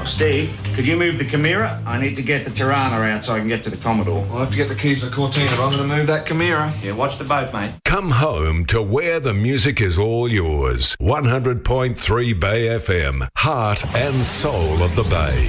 Steve, could you move the Chimera? I need to get the Tirana out so I can get to the Commodore. I'll have to get the keys to Cortina, but I'm going to move that Chimera. Yeah, watch the boat, mate. Come home to where the music is all yours. 100.3 Bay FM, heart and soul of the Bay.